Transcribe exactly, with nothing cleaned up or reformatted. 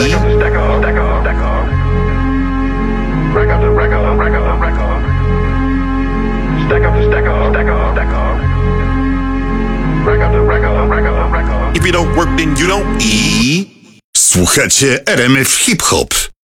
Stack up, stack up, stack up, stack up. Rack up, rack up, rack up, rack up. Stack up, stack up, stack up, stack up. Rack up, rack up, rack up, rack up. If you don't work, then you don't eat. Słuchacie R M F Hip Hop.